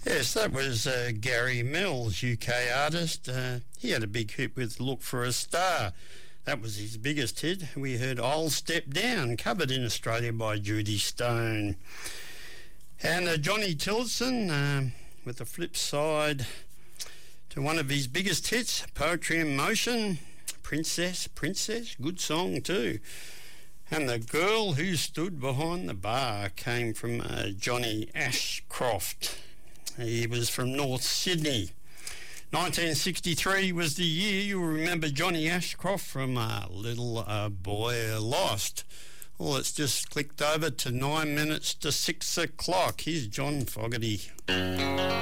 Yes, that was Gary Mills, UK artist. He had a big hit with Look for a Star. That was his biggest hit. We heard I'll Step Down, covered in Australia by Judy Stone. And Johnny Tillotson, with the flip side to one of his biggest hits, Poetry in Motion, Princess, good song too. And The Girl Who Stood Behind the Bar came from Johnny Ashcroft. He was from North Sydney. 1963 was the year. You'll remember Johnny Ashcroft from Little Boy Lost. Well, it's just clicked over to 9 minutes to 6 o'clock. Here's John Fogerty.